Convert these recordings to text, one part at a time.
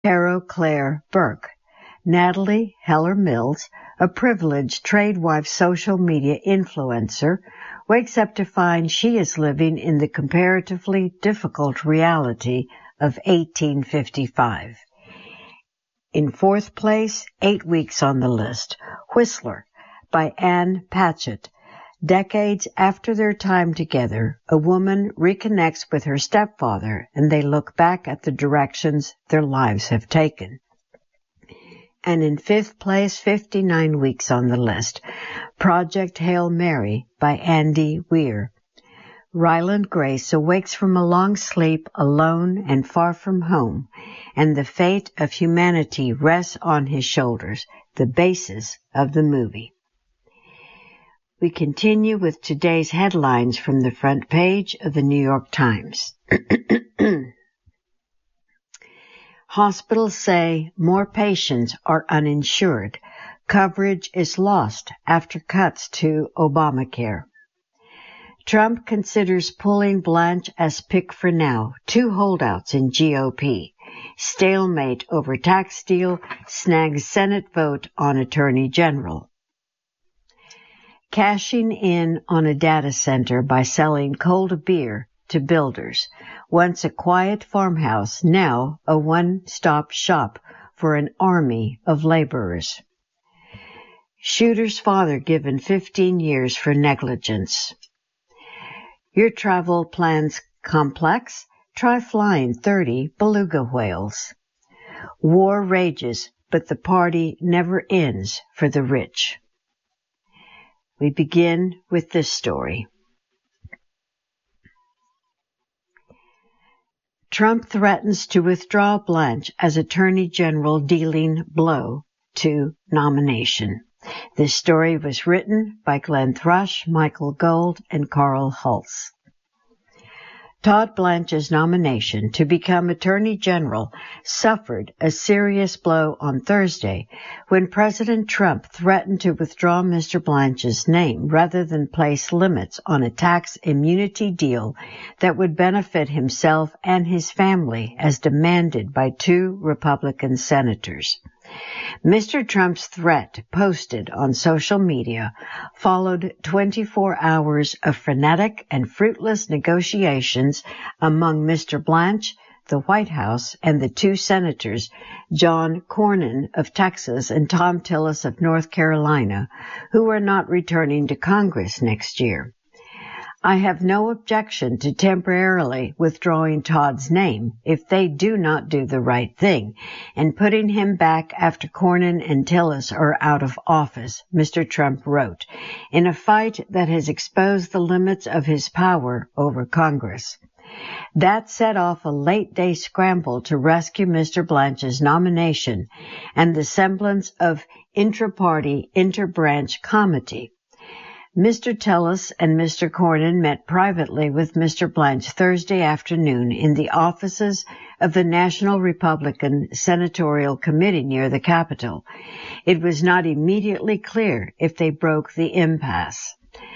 Carol Claire Burke. Natalie Heller Mills, a privileged trade-wife social media influencer, wakes up to find she is living in the comparatively difficult reality of 1855. In fourth place, 8 weeks on the list, Whistler by Anne Patchett. Decades after their time together, a woman reconnects with her stepfather and they look back at the directions their lives have taken. And in fifth place, 59 weeks on the list, Project Hail Mary by Andy Weir. Ryland Grace awakes from a long sleep alone and far from home, and the fate of humanity rests on his shoulders, the basis of the movie. We continue with today's headlines from the front page of the New York Times. Hospitals say more patients are uninsured. Coverage is lost after cuts to Obamacare. Trump considers pulling Blanche as pick for now. 2 holdouts in GOP. Stalemate over tax deal snags Senate vote on Attorney General. Cashing in on a data center by selling cold beer to builders. Once a quiet farmhouse, now a one-stop shop for an army of laborers. Shooter's father given 15 years for negligence. Your travel plans complex? Try flying 30 beluga whales. War rages, but the party never ends for the rich. We begin with this story. Trump threatens to withdraw Blanche as Attorney General, dealing blow to nomination. This story was written by Glenn Thrush, Michael Gold, and Carl Hulse. Todd Blanche's nomination to become Attorney General suffered a serious blow on Thursday when President Trump threatened to withdraw Mr. Blanche's name rather than place limits on a tax immunity deal that would benefit himself and his family as demanded by 2 Republican senators. Mr. Trump's threat, posted on social media, followed 24 hours of frenetic and fruitless negotiations among Mr. Blanche, the White House, and the 2 senators, John Cornyn of Texas and Thom Tillis of North Carolina, who are not returning to Congress next year. I have no objection to temporarily withdrawing Todd's name if they do not do the right thing, and putting him back after Cornyn and Tillis are out of office, Mr. Trump wrote, in a fight that has exposed the limits of his power over Congress. That set off a late-day scramble to rescue Mr. Blanche's nomination and the semblance of intra-party, inter-branch comity. Mr. Tillis and Mr. Cornyn met privately with Mr. Blanche Thursday afternoon in the offices of the National Republican Senatorial Committee near the Capitol. It was not immediately clear if they broke the impasse.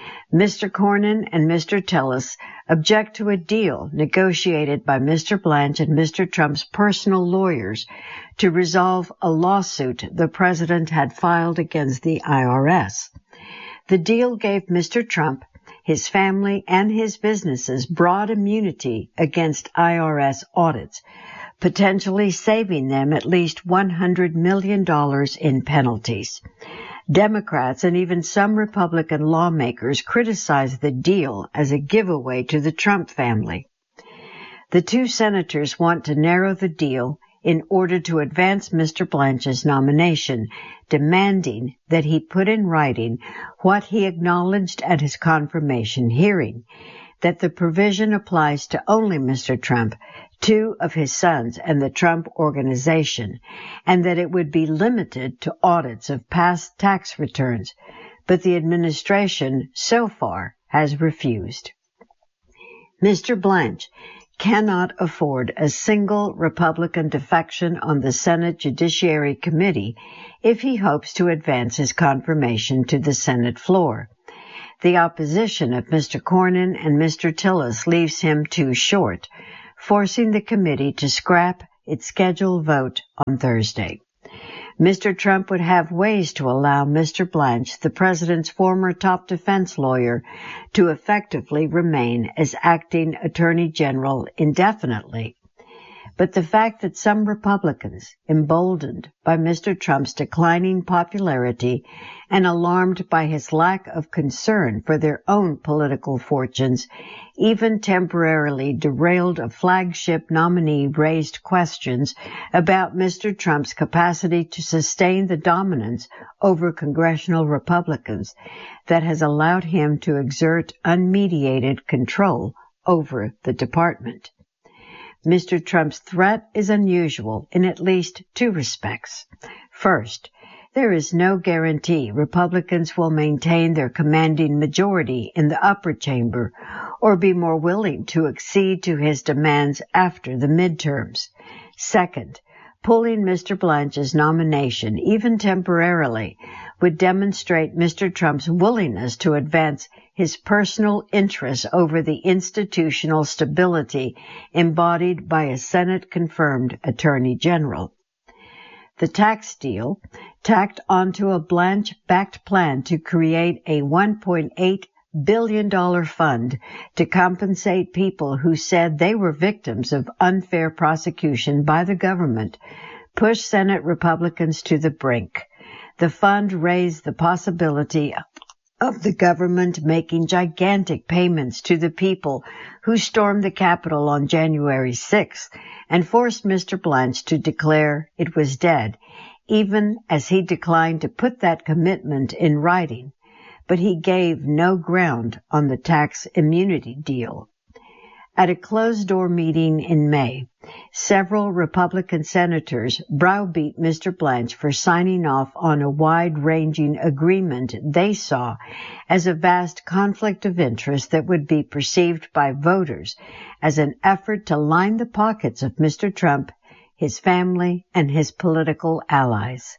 Mr. Cornyn and Mr. Tillis object to a deal negotiated by Mr. Blanche and Mr. Trump's personal lawyers to resolve a lawsuit the president had filed against the IRS. The deal gave Mr. Trump, his family, and his businesses broad immunity against IRS audits, potentially saving them at least $100 million in penalties. Democrats and even some Republican lawmakers criticized the deal as a giveaway to the Trump family. The 2 senators want to narrow the deal in order to advance Mr. Blanche's nomination, demanding that he put in writing what he acknowledged at his confirmation hearing, that the provision applies to only Mr. Trump, 2 of his sons, and the Trump Organization, and that it would be limited to audits of past tax returns, but the administration so far has refused. Mr. Blanche cannot afford a single Republican defection on the Senate Judiciary Committee if he hopes to advance his confirmation to the Senate floor. The opposition of Mr. Cornyn and Mr. Tillis leaves him too short, forcing the committee to scrap its scheduled vote on Thursday. Mr. Trump would have ways to allow Mr. Blanche, the president's former top defense lawyer, to effectively remain as acting attorney general indefinitely. But the fact that some Republicans, emboldened by Mr. Trump's declining popularity and alarmed by his lack of concern for their own political fortunes, even temporarily derailed a flagship nominee, raised questions about Mr. Trump's capacity to sustain the dominance over congressional Republicans that has allowed him to exert unmediated control over the department. Mr. Trump's threat is unusual in at least two respects. First, there is no guarantee Republicans will maintain their commanding majority in the upper chamber or be more willing to accede to his demands after the midterms. Second, pulling Mr. Blanche's nomination, even temporarily, would demonstrate Mr. Trump's willingness to advance his personal interests over the institutional stability embodied by a Senate-confirmed Attorney General. The tax deal, tacked onto a Blanche-backed plan to create a $1.8 billion fund to compensate people who said they were victims of unfair prosecution by the government, pushed Senate Republicans to the brink. The fund raised the possibility of the government making gigantic payments to the people who stormed the Capitol on January 6th and forced Mr. Blanche to declare it was dead, even as he declined to put that commitment in writing. But he gave no ground on the tax immunity deal. At a closed-door meeting in May, several Republican senators browbeat Mr. Blanche for signing off on a wide-ranging agreement they saw as a vast conflict of interest that would be perceived by voters as an effort to line the pockets of Mr. Trump, his family, and his political allies.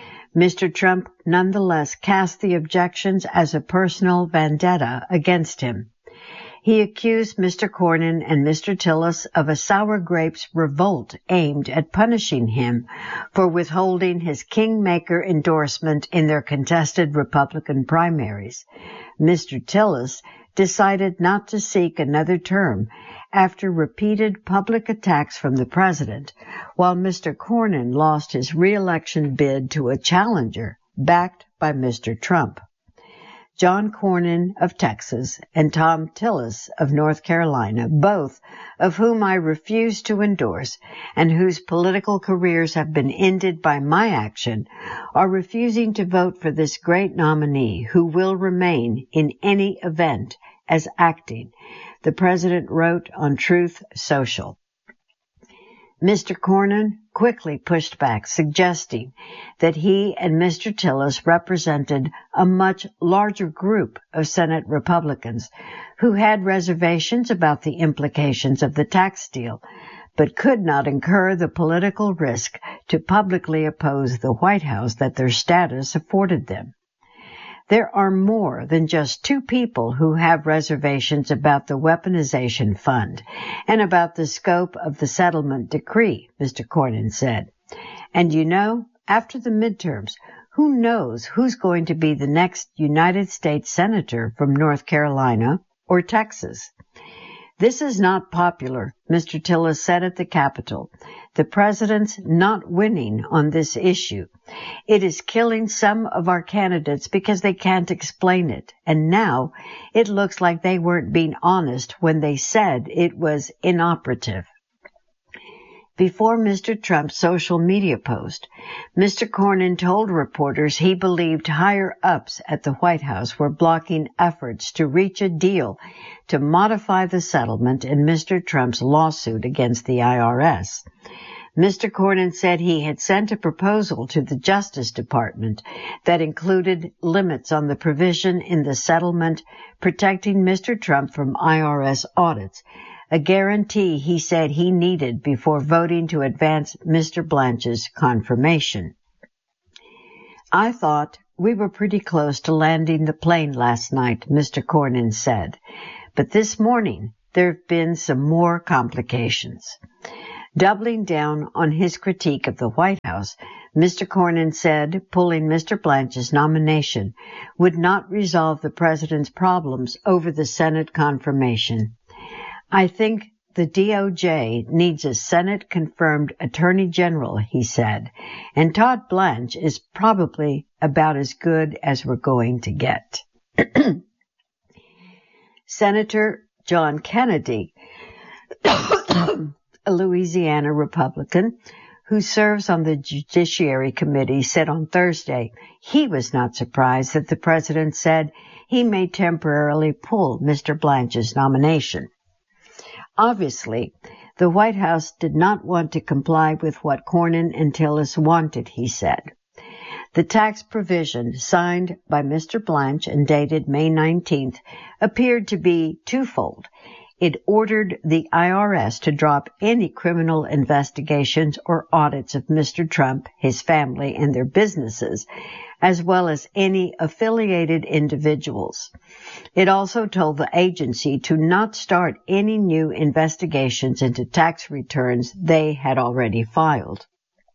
Mr. Trump nonetheless cast the objections as a personal vendetta against him. He accused Mr. Cornyn and Mr. Tillis of a sour grapes revolt aimed at punishing him for withholding his kingmaker endorsement in their contested Republican primaries. Mr. Tillis decided not to seek another term after repeated public attacks from the president, while Mr. Cornyn lost his re-election bid to a challenger backed by Mr. Trump. John Cornyn of Texas and Tom Tillis of North Carolina, both of whom I refuse to endorse and whose political careers have been ended by my action, are refusing to vote for this great nominee who will remain in any event as acting, the president wrote on Truth Social. Mr. Cornyn quickly pushed back, suggesting that he and Mr. Tillis represented a much larger group of Senate Republicans who had reservations about the implications of the tax deal, but could not incur the political risk to publicly oppose the White House that their status afforded them. There are more than just two people who have reservations about the weaponization fund and about the scope of the settlement decree, Mr. Cornyn said. And you know, after the midterms, who knows who's going to be the next United States Senator from North Carolina or Texas? This is not popular, Mr. Tillis said at the Capitol. The president's not winning on this issue. It is killing some of our candidates because they can't explain it. And now it looks like they weren't being honest when they said it was inoperative. Before Mr. Trump's social media post, Mr. Cornyn told reporters he believed higher-ups at the White House were blocking efforts to reach a deal to modify the settlement in Mr. Trump's lawsuit against the IRS. Mr. Cornyn said he had sent a proposal to the Justice Department that included limits on the provision in the settlement protecting Mr. Trump from IRS audits, a guarantee he said he needed before voting to advance Mr. Blanche's confirmation. I thought we were pretty close to landing the plane last night, Mr. Cornyn said, but this morning there have been some more complications. Doubling down on his critique of the White House, Mr. Cornyn said pulling Mr. Blanche's nomination would not resolve the president's problems over the Senate confirmation. I think the DOJ needs a Senate-confirmed Attorney General, he said, and Todd Blanche is probably about as good as we're going to get. Senator John Kennedy, a Louisiana Republican who serves on the Judiciary Committee, said on Thursday he was not surprised that the president said he may temporarily pull Mr. Blanche's nomination. Obviously, the White House did not want to comply with what Cornyn and Tillis wanted, he said. The tax provision signed by Mr. Blanche and dated May 19th appeared to be twofold. It ordered the IRS to drop any criminal investigations or audits of Mr. Trump, his family, and their businesses, as well as any affiliated individuals. It also told the agency to not start any new investigations into tax returns they had already filed.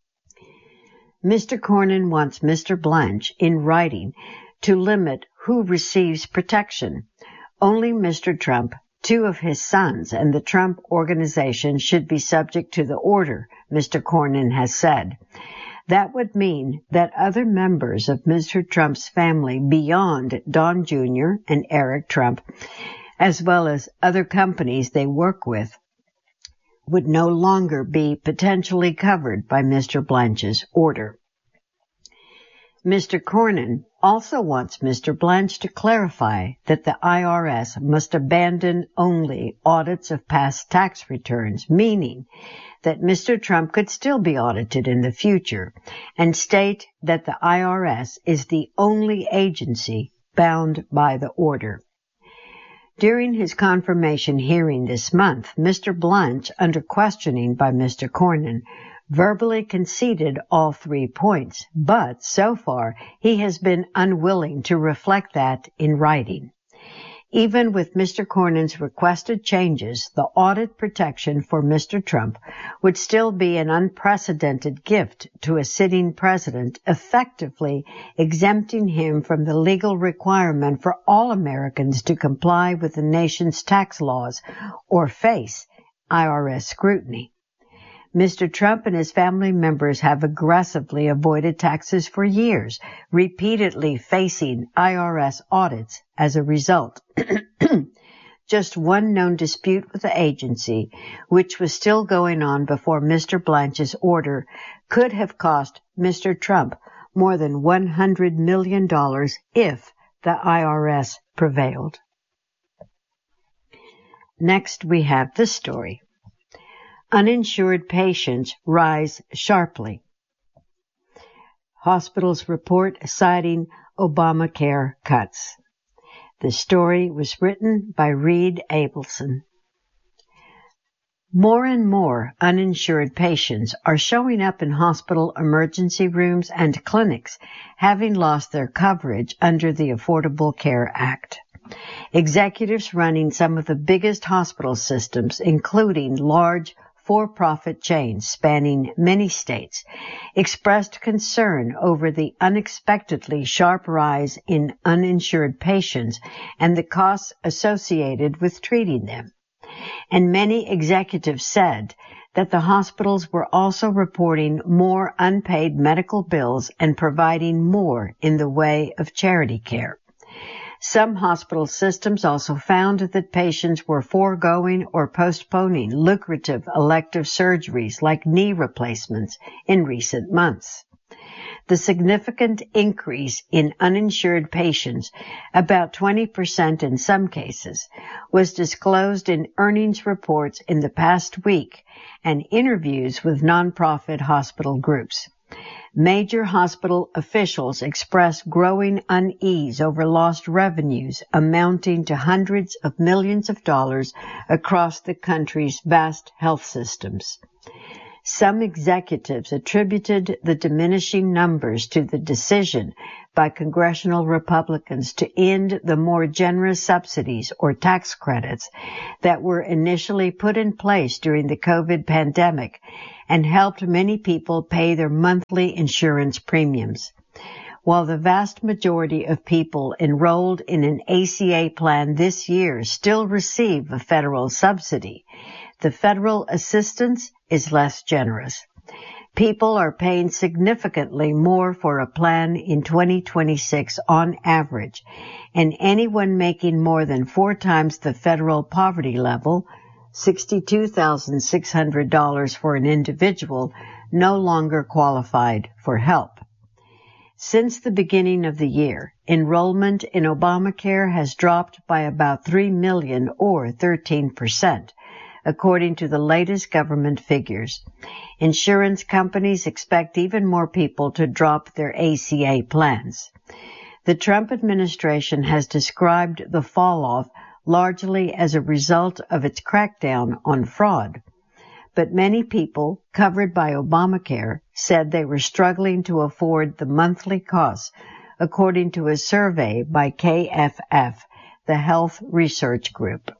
Mr. Cornyn wants Mr. Blanche, in writing, to limit who receives protection. Only Mr. Trump, 2 of his sons, and the Trump Organization should be subject to the order, Mr. Cornyn has said. That would mean that other members of Mr. Trump's family beyond Don Jr. and Eric Trump, as well as other companies they work with, would no longer be potentially covered by Mr. Blanche's order. Mr. Cornyn also wants Mr. Blanche to clarify that the IRS must abandon only audits of past tax returns, meaning that Mr. Trump could still be audited in the future, and state that the IRS is the only agency bound by the order. During his confirmation hearing this month, Mr. Blanche, under questioning by Mr. Cornyn, verbally conceded all 3 points, but so far he has been unwilling to reflect that in writing. Even with Mr. Cornyn's requested changes, the audit protection for Mr. Trump would still be an unprecedented gift to a sitting president, effectively exempting him from the legal requirement for all Americans to comply with the nation's tax laws or face IRS scrutiny. Mr. Trump and his family members have aggressively avoided taxes for years, repeatedly facing IRS audits as a result. Just one known dispute with the agency, which was still going on before Mr. Blanche's order, could have cost Mr. Trump more than $100 million if the IRS prevailed. Next, we have this story. Uninsured patients rise sharply. Hospitals report citing Obamacare cuts. The story was written by Reed Abelson. More and more uninsured patients are showing up in hospital emergency rooms and clinics, having lost their coverage under the Affordable Care Act. Executives running some of the biggest hospital systems, including large for-profit chains spanning many states, expressed concern over the unexpectedly sharp rise in uninsured patients and the costs associated with treating them. And many executives said that the hospitals were also reporting more unpaid medical bills and providing more in the way of charity care. Some hospital systems also found that patients were foregoing or postponing lucrative elective surgeries like knee replacements in recent months. The significant increase in uninsured patients, about 20% in some cases, was disclosed in earnings reports in the past week and interviews with nonprofit hospital groups. Major hospital officials expressed growing unease over lost revenues amounting to hundreds of millions of dollars across the country's vast health systems. Some executives attributed the diminishing numbers to the decision by congressional Republicans to end the more generous subsidies or tax credits that were initially put in place during the COVID pandemic and helped many people pay their monthly insurance premiums. While the vast majority of people enrolled in an ACA plan this year still receive a federal subsidy, the federal assistance is less generous. People are paying significantly more for a plan in 2026 on average, and anyone making more than 4 times the federal poverty level, $62,600 for an individual, no longer qualified for help. Since the beginning of the year, enrollment in Obamacare has dropped by about 3 million or 13%. According to the latest government figures. Insurance companies expect even more people to drop their ACA plans. The Trump administration has described the fall-off largely as a result of its crackdown on fraud. But many people covered by Obamacare said they were struggling to afford the monthly costs, according to a survey by KFF, the Health Research Group.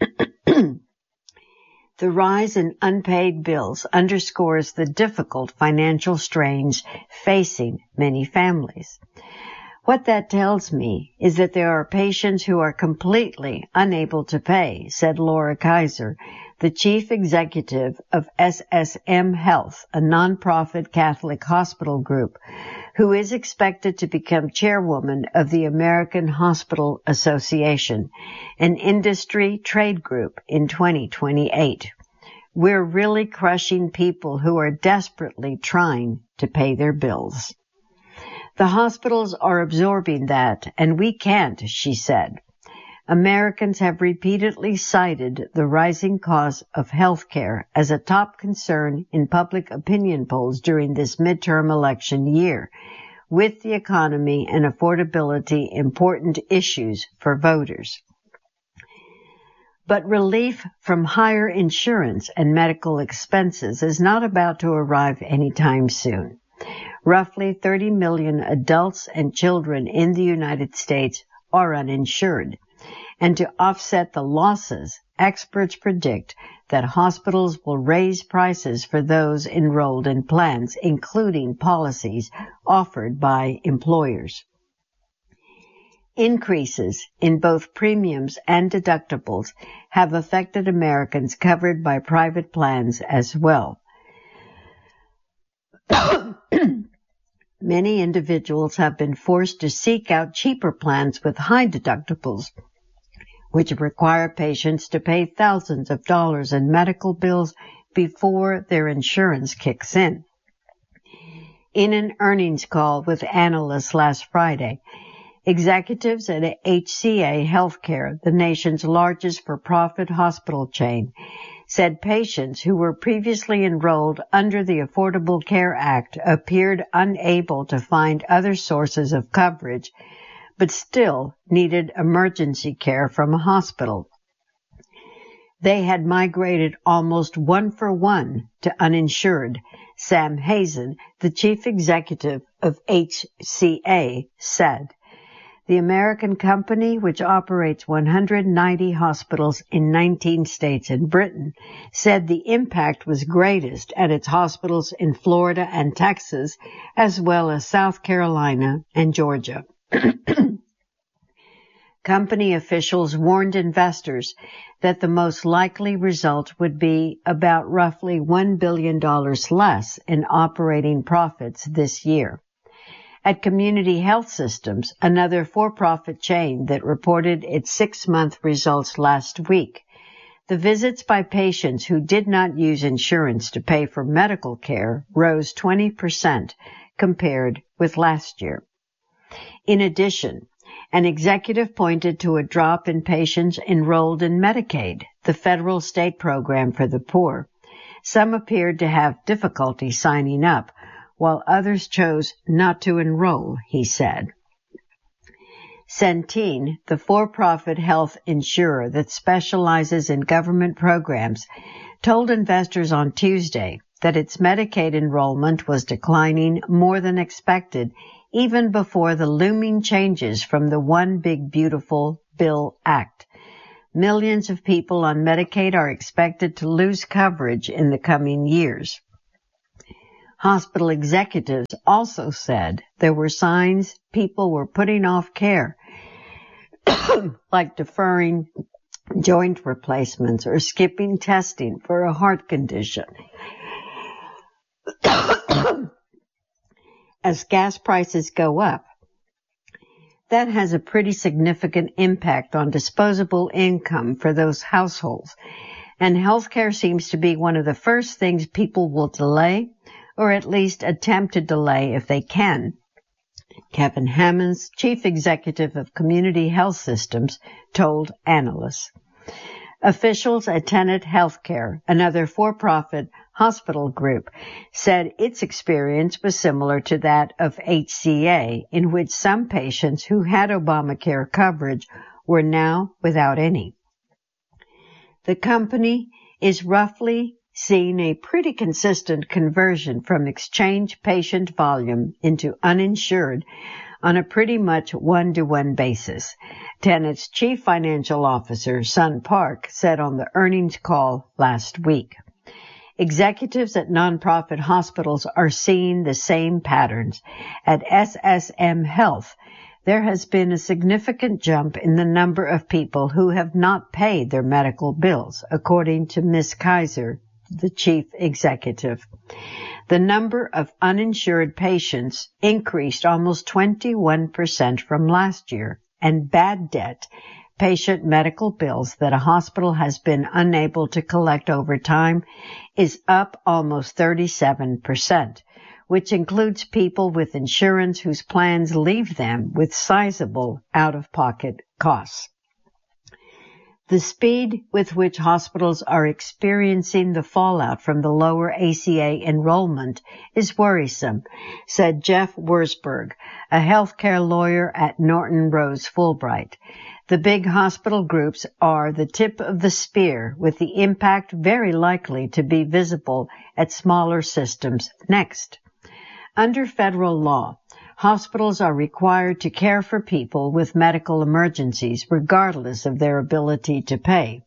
The rise in unpaid bills underscores the difficult financial strains facing many families. What that tells me is that there are patients who are completely unable to pay, said Laura Kaiser, the chief executive of SSM Health, a nonprofit Catholic hospital group, who is expected to become chairwoman of the American Hospital Association, an industry trade group, in 2028. We're really crushing people who are desperately trying to pay their bills. The hospitals are absorbing that, and we can't, she said. Americans have repeatedly cited the rising cost of health care as a top concern in public opinion polls during this midterm election year, with the economy and affordability important issues for voters. But relief from higher insurance and medical expenses is not about to arrive anytime soon. Roughly 30 million adults and children in the United States are uninsured. And to offset the losses, experts predict that hospitals will raise prices for those enrolled in plans, including policies offered by employers. Increases in both premiums and deductibles have affected Americans covered by private plans as well. Many individuals have been forced to seek out cheaper plans with high deductibles, which require patients to pay thousands of dollars in medical bills before their insurance kicks in. In an earnings call with analysts last Friday, executives at HCA Healthcare, the nation's largest for-profit hospital chain, said patients who were previously enrolled under the Affordable Care Act appeared unable to find other sources of coverage, but still needed emergency care from a hospital. They had migrated almost 1-for-1 to uninsured. Sam Hazen, the chief executive of HCA, said. The American company, which operates 190 hospitals in 19 states and Britain, said the impact was greatest at its hospitals in Florida and Texas, as well as South Carolina and Georgia. Company officials warned investors that the most likely result would be about roughly $1 billion less in operating profits this year. At Community Health Systems, another for-profit chain that reported its 6-month results last week, the visits by patients who did not use insurance to pay for medical care rose 20% compared with last year. In addition, an executive pointed to a drop in patients enrolled in Medicaid, the federal state program for the poor. Some appeared to have difficulty signing up, while others chose not to enroll, he said. Centene, the for-profit health insurer that specializes in government programs, told investors on Tuesday that its Medicaid enrollment was declining more than expected, even before the looming changes from the One Big Beautiful Bill Act. Millions of people on Medicaid are expected to lose coverage in the coming years. Hospital executives also said there were signs people were putting off care, like deferring joint replacements or skipping testing for a heart condition. As gas prices go up, that has a pretty significant impact on disposable income for those households, and healthcare seems to be one of the first things people will delay, or at least attempt to delay if they can. Kevin Hammonds, chief executive of Community Health Systems, told analysts. Officials at Tenet Healthcare, another for-profit hospital group, said its experience was similar to that of HCA, in which some patients who had Obamacare coverage were now without any. The company is roughly seeing a pretty consistent conversion from exchange patient volume into uninsured on a pretty much one-to-one basis. Tenet's chief financial officer, Sun Park, said on the earnings call last week. Executives at nonprofit hospitals are seeing the same patterns. At SSM Health, there has been a significant jump in the number of people who have not paid their medical bills, according to Ms. Kaiser, the chief executive. The number of uninsured patients increased almost 21% from last year, and bad debt, patient medical bills that a hospital has been unable to collect over time, is up almost 37%, which includes people with insurance whose plans leave them with sizable out-of-pocket costs. The speed with which hospitals are experiencing the fallout from the lower ACA enrollment is worrisome, said Jeff Wurzburg, a healthcare lawyer at Norton Rose Fulbright. The big hospital groups are the tip of the spear, with the impact very likely to be visible at smaller systems next. Under federal law, hospitals are required to care for people with medical emergencies regardless of their ability to pay.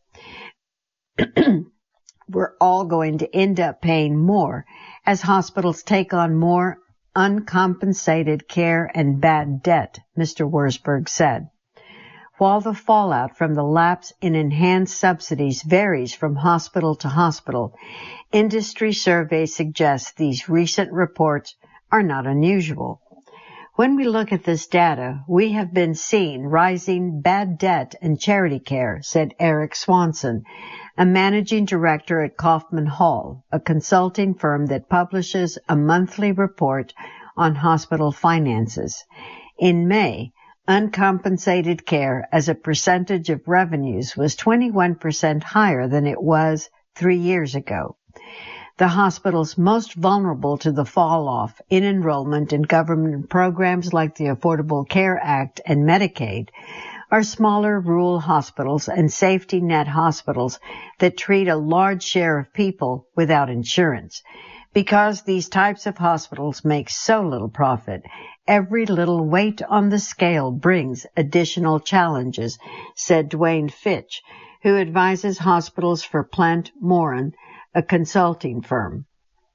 We're all going to end up paying more as hospitals take on more uncompensated care and bad debt, Mr. Wurzburg said. While the fallout from the lapse in enhanced subsidies varies from hospital to hospital, industry surveys suggest these recent reports are not unusual. When we look at this data, we have been seeing rising bad debt and charity care, said Eric Swanson, a managing director at Kaufman Hall, a consulting firm that publishes a monthly report on hospital finances. In May, uncompensated care as a percentage of revenues was 21% higher than it was 3 years ago. The hospitals most vulnerable to the fall-off in enrollment in government programs like the Affordable Care Act and Medicaid are smaller rural hospitals and safety net hospitals that treat a large share of people without insurance. Because these types of hospitals make so little profit, every little weight on the scale brings additional challenges, said Dwayne Fitch, who advises hospitals for Plant Moran, a consulting firm.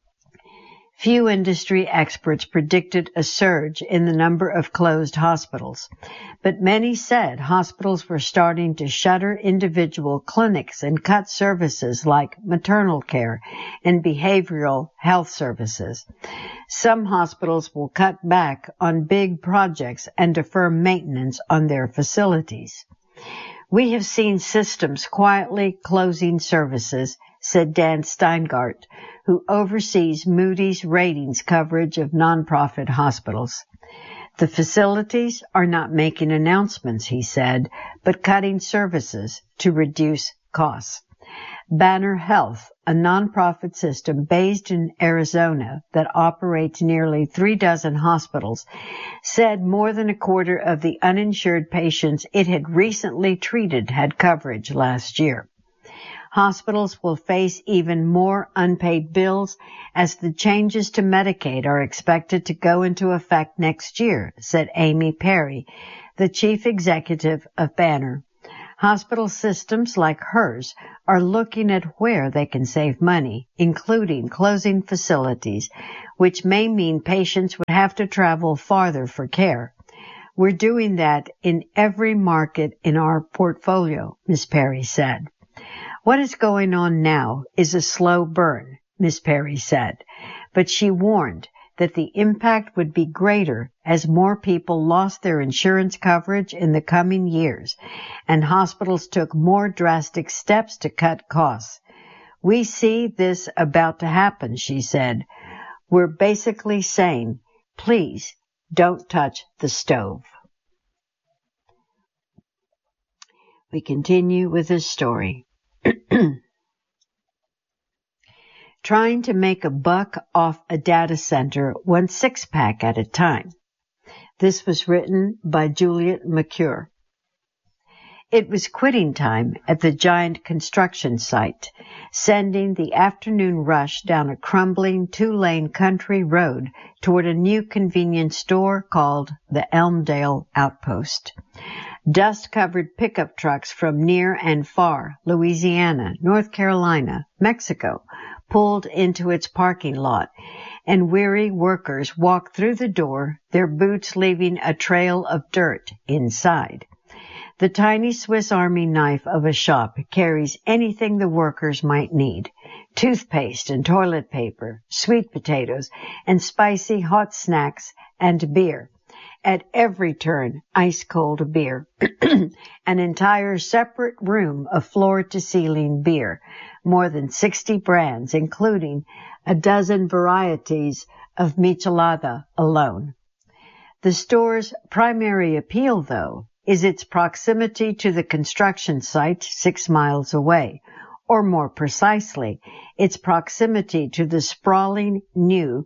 Few industry experts predicted a surge in the number of closed hospitals, but many said hospitals were starting to shutter individual clinics and cut services like maternal care and behavioral health services. Some hospitals will cut back on big projects and defer maintenance on their facilities. We have seen systems quietly closing services, said Dan Steingart, who oversees Moody's ratings coverage of nonprofit hospitals. The facilities are not making announcements, he said, but cutting services to reduce costs. Banner Health, a nonprofit system based in Arizona that operates nearly 36 hospitals, said more than a quarter of the uninsured patients it had recently treated had coverage last year. Hospitals will face even more unpaid bills as the changes to Medicaid are expected to go into effect next year, said Amy Perry, the chief executive of Banner. Hospital systems like hers are looking at where they can save money, including closing facilities, which may mean patients would have to travel farther for care. We're doing that in every market in our portfolio, Ms. Perry said. What is going on now is a slow burn, Ms. Perry said, but she warned that the impact would be greater as more people lost their insurance coverage in the coming years and hospitals took more drastic steps to cut costs. We see this about to happen, she said. We're basically saying, please don't touch the stove. We continue with this story. Trying to make a buck off a data center 1 six-pack at a time. This was written by Juliet McCure. It was quitting time at the giant construction site, sending the afternoon rush down a crumbling 2-lane country road toward a new convenience store called the Elmdale Outpost. Dust-covered pickup trucks from near and far, Louisiana, North Carolina, Mexico, pulled into its parking lot, and weary workers walked through the door, their boots leaving a trail of dirt inside. The tiny Swiss Army knife of a shop carries anything the workers might need: toothpaste and toilet paper, sweet potatoes, and spicy hot snacks, and beer. At every turn, ice-cold beer. An entire separate room of floor-to-ceiling beer. More than 60 brands, including a dozen varieties of michelada alone. The store's primary appeal, though, is its proximity to the construction site 6 miles away, or more precisely, its proximity to the sprawling new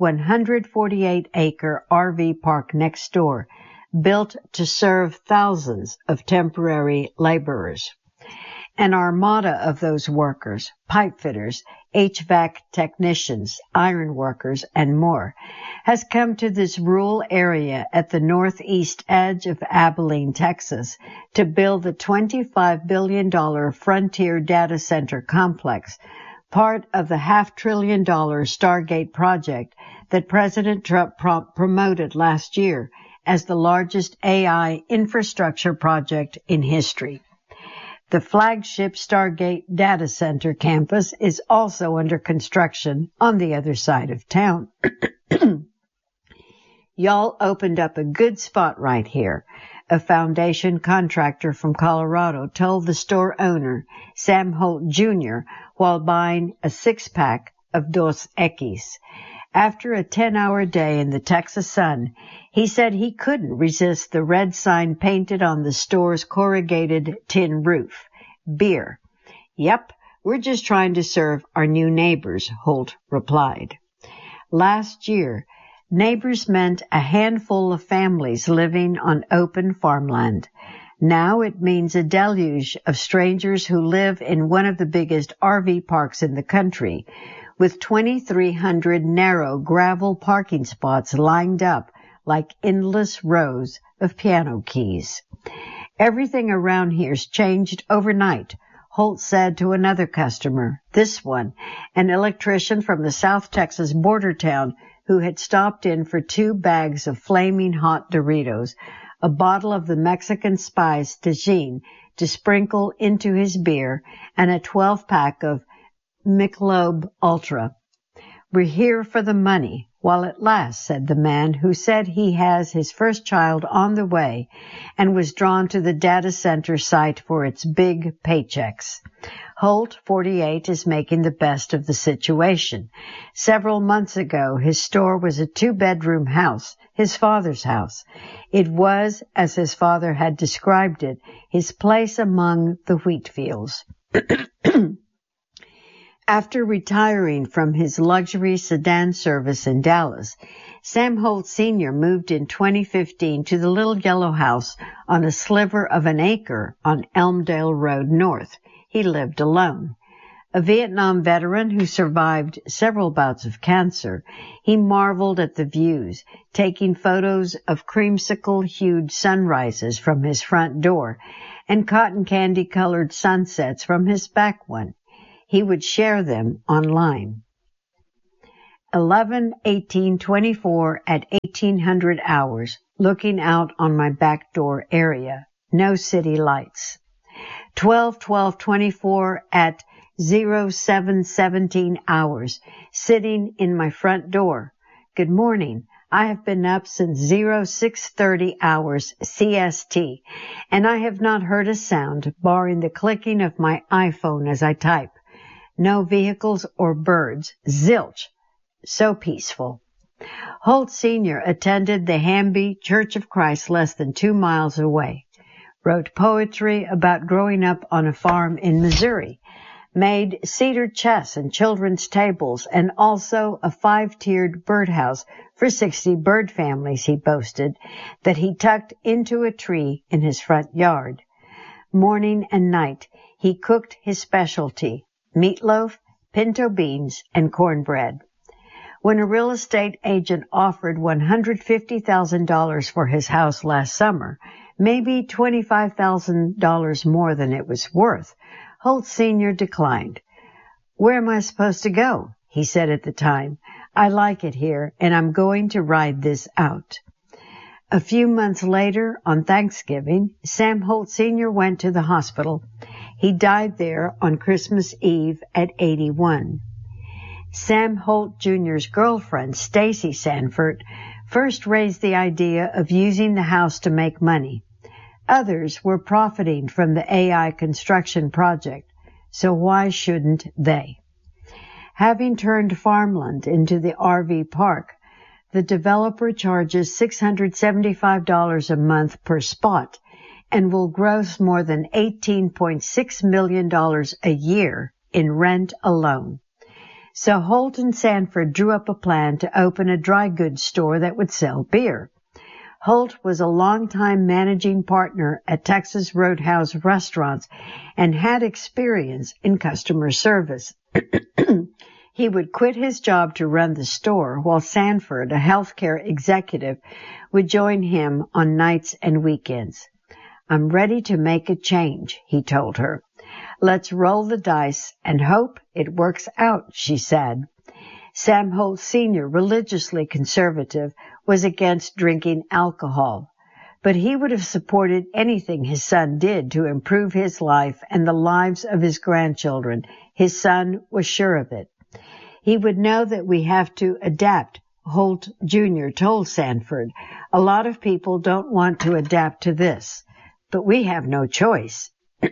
148-acre RV park next door, built to serve thousands of temporary laborers. An armada of those workers, pipe fitters, HVAC technicians, iron workers, and more, has come to this rural area at the northeast edge of Abilene, Texas, to build the $25 billion Frontier Data Center complex, part of the $500 billion Stargate project that President Trump promoted last year as the largest AI infrastructure project in history. The flagship Stargate Data Center campus is also under construction on the other side of town. Y'all opened up a good spot right here, a foundation contractor from Colorado told the store owner, Sam Holt Jr., while buying a 6-pack of Dos Equis. After a 10-hour day in the Texas sun, he said he couldn't resist the red sign painted on the store's corrugated tin roof. Beer. Yep, we're just trying to serve our new neighbors, Holt replied. Last year, neighbors meant a handful of families living on open farmland. Now it means a deluge of strangers who live in one of the biggest RV parks in the country, with 2,300 narrow gravel parking spots lined up like endless rows of piano keys. Everything around here's changed overnight, Holt said to another customer, this one, an electrician from the South Texas border town who had stopped in for 2 bags of flaming hot Doritos, a bottle of the Mexican spice Tajín to sprinkle into his beer, and a 12-pack of Michelob Ultra. We're here for the money, while it lasts, said the man who said he has his first child on the way and was drawn to the data center site for its big paychecks. Holt, 48, is making the best of the situation. Several months ago, his store was a 2-bedroom house, his father's house. It was, as his father had described it, his place among the wheat fields. After retiring from his luxury sedan service in Dallas, Sam Holt Sr. moved in 2015 to the little yellow house on a sliver of an acre on Elmdale Road North. he lived alone. A Vietnam veteran who survived several bouts of cancer, he marveled at the views, taking photos of creamsicle-hued sunrises from his front door and cotton candy-colored sunsets from his back one. He would share them online. 11/18/24 at 1800 hours, looking out on my back door area. No city lights. 12/12/24 at 07:17 hours, sitting in my front door. Good morning. I have been up since 06:30 hours CST, and I have not heard a sound, barring the clicking of my iPhone as I type. No vehicles or birds. Zilch. So peaceful. Holt Sr. attended the Hamby Church of Christ less than 2 miles away. Wrote poetry about growing up on a farm in Missouri. Made cedar chests and children's tables, and also a 5-tiered birdhouse for 60 bird families, he boasted, that he tucked into a tree in his front yard. Morning and night, he cooked his specialty, meatloaf, pinto beans, and cornbread. When a real estate agent offered $150,000 for his house last summer, maybe $25,000 more than it was worth, Holt Sr. declined. "Where am I supposed to go?" he said at the time. "I like it here, and I'm going to ride this out." A few months later, on Thanksgiving, Sam Holt Sr. went to the hospital. He died there on Christmas Eve at 81. Sam Holt Jr.'s girlfriend, Stacy Sanford, first raised the idea of using the house to make money. Others were profiting from the AI construction project, so why shouldn't they? Having turned farmland into the RV park, the developer charges $675 a month per spot and will gross more than $18.6 million a year in rent alone. So Holt and Sanford drew up a plan to open a dry goods store that would sell beer. Holt was a longtime managing partner at Texas Roadhouse Restaurants and had experience in customer service. He would quit his job to run the store while Sanford, a healthcare executive, would join him on nights and weekends. "I'm ready to make a change," he told her. "Let's roll the dice and hope it works out," she said. Sam Holt Sr., religiously conservative, was against drinking alcohol, but he would have supported anything his son did to improve his life and the lives of his grandchildren. His son was sure of it. "He would know that we have to adapt," Holt Jr. told Sanford. "A lot of people don't want to adapt to this, but we have no choice."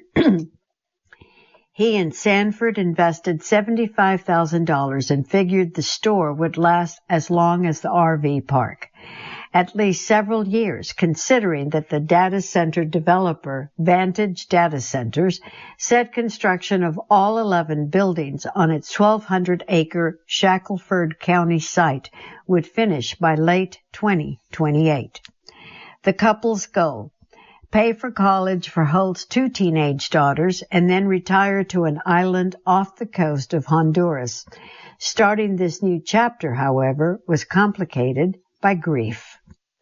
He and Sanford invested $75,000 and figured the store would last as long as the RV park. At least several years, considering that the data center developer, Vantage Data Centers, said construction of all 11 buildings on its 1,200-acre Shackelford County site would finish by late 2028. The couple's goal: pay for college for Holt's 2 teenage daughters, and then retire to an island off the coast of Honduras. Starting this new chapter, however, was complicated by grief.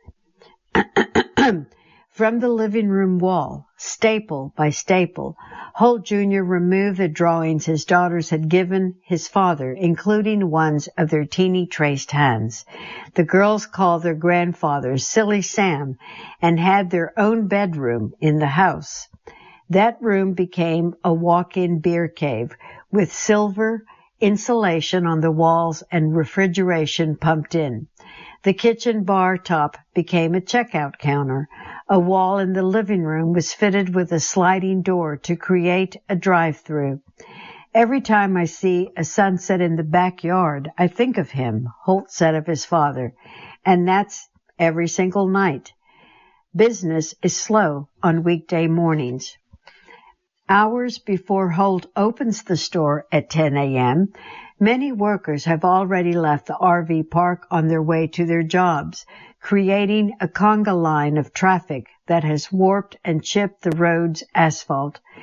From the living room wall, staple by staple, Holt Jr. removed the drawings his daughters had given his father, including ones of their teeny traced hands. The girls called their grandfather Silly Sam and had their own bedroom in the house. That room became a walk-in beer cave with silver insulation on the walls and refrigeration pumped in. The kitchen bar top became a checkout counter. A wall in the living room was fitted with a sliding door to create a drive-through. "Every time I see a sunset in the backyard, I think of him," Holt said of his father, "and that's every single night." Business is slow on weekday mornings. Hours before Holt opens the store at 10 a.m., many workers have already left the RV park on their way to their jobs, creating a conga line of traffic that has warped and chipped the road's asphalt.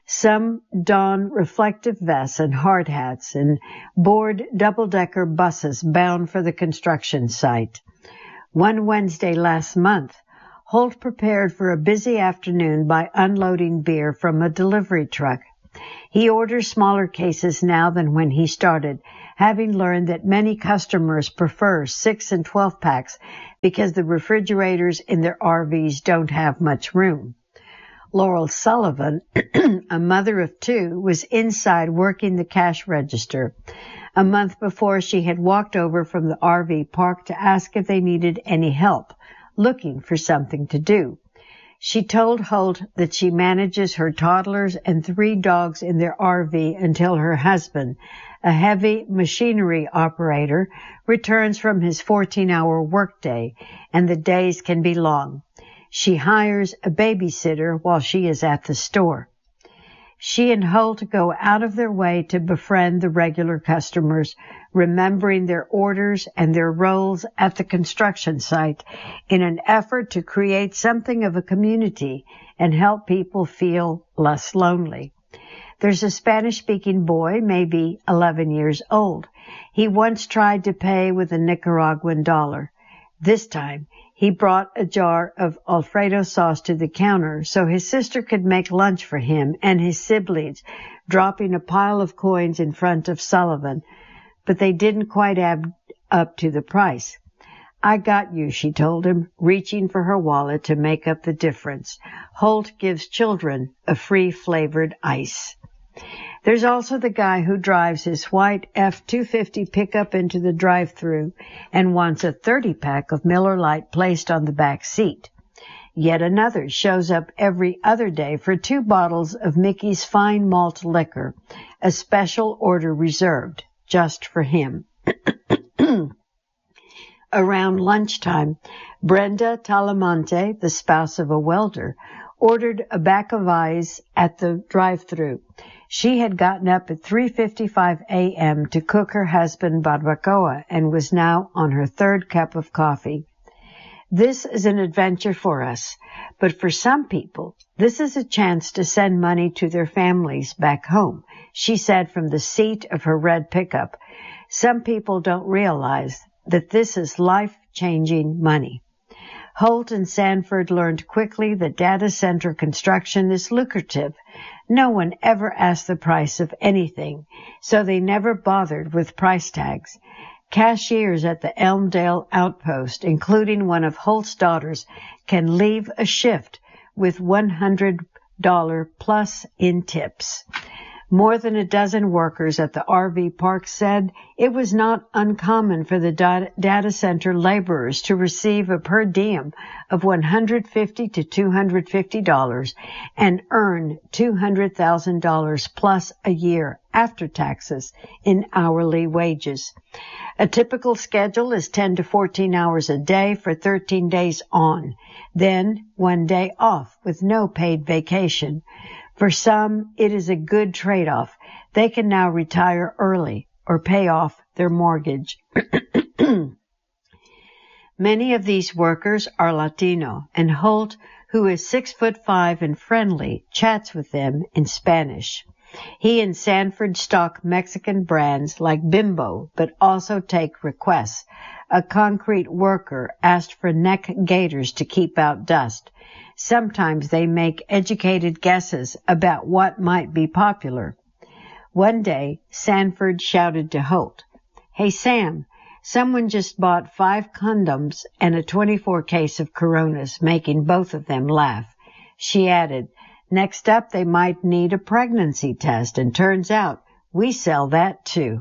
Some don reflective vests and hard hats and board double-decker buses bound for the construction site. One Wednesday last month, Holt prepared for a busy afternoon by unloading beer from a delivery truck. He orders smaller cases now than when he started, having learned that many customers prefer 6 and 12 packs because the refrigerators in their RVs don't have much room. Laurel Sullivan, a mother of 2, was inside working the cash register. A month before, she had walked over from the RV park to ask if they needed any help, looking for something to do. She told Holt that she manages her toddlers and 3 dogs in their RV until her husband, a heavy machinery operator, returns from his 14-hour workday, and the days can be long. She hires a babysitter while she is at the store. She and Holt go out of their way to befriend the regular customers, remembering their orders and their roles at the construction site in an effort to create something of a community and help people feel less lonely. There's a Spanish-speaking boy, maybe 11 years old. He once tried to pay with a Nicaraguan dollar. This time, he brought a jar of Alfredo sauce to the counter so his sister could make lunch for him and his siblings, dropping a pile of coins in front of Sullivan. But they didn't quite add up to the price. "I got you," she told him, reaching for her wallet to make up the difference. Holt gives children a free flavored ice. There's also the guy who drives his white F-250 pickup into the drive-thru and wants a 30-pack of Miller Lite placed on the back seat. Yet another shows up every other day for 2 bottles of Mickey's fine malt liquor, a special order reserved just for him. Around lunchtime, Brenda Talamonte, the spouse of a welder, ordered a back of eyes at the drive-thru. She had gotten up at 3:55 a.m. to cook her husband barbacoa and was now on her 3rd cup of coffee. This is an adventure for us, but for some people, this is a chance to send money to their families back home, she said from the seat of her red pickup. Some people don't realize that this is life-changing money. Holt and Sanford learned quickly that data center construction is lucrative. No one ever asked the price of anything, so they never bothered with price tags. Cashiers at the Elmdale outpost, including one of Holt's daughters, can leave a shift with $100 plus in tips. More than a dozen workers at the RV park said it was not uncommon for the data center laborers to receive a per diem of $150 to $250 and earn $200,000 plus a year after taxes in hourly wages. A typical schedule is 10 to 14 hours a day for 13 days on, then 1 day off with no paid vacation. For some, it is a good trade-off. They can now retire early or pay off their mortgage. Many of these workers are Latino, and Holt, who is 6'5" and friendly, chats with them in Spanish. He and Sanford stock Mexican brands like Bimbo, but also take requests. A concrete worker asked for neck gaiters to keep out dust. Sometimes they make educated guesses about what might be popular. One day, Sanford shouted to Holt, "Hey, Sam, someone just bought 5 condoms and a 24 case of Coronas," making both of them laugh. She added, "Next up, they might need a pregnancy test, and turns out we sell that too."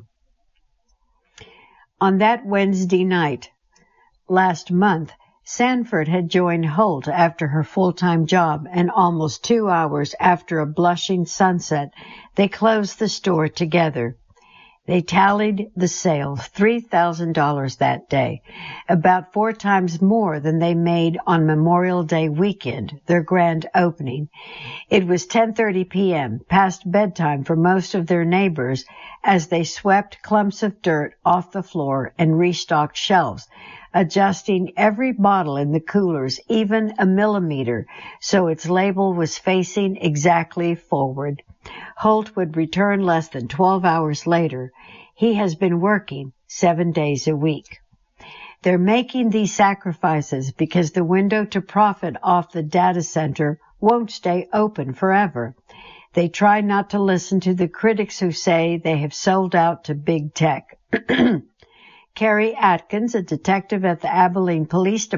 On that Wednesday night last month, Sanford had joined Holt after her full-time job, and almost 2 hours after a blushing sunset, they closed the store together. They tallied the sales, $3,000 that day, about 4 times more than they made on Memorial Day weekend, their grand opening. It was 10:30 p.m., past bedtime for most of their neighbors, as they swept clumps of dirt off the floor and restocked shelves, adjusting every bottle in the coolers even a millimeter so its label was facing exactly forward. Holt would return less than 12 hours later. He has been working 7 days a week. They're making these sacrifices because the window to profit off the data center won't stay open forever. They try not to listen to the critics who say they have sold out to big tech. Carrie Atkins, a detective at the Abilene Police Department,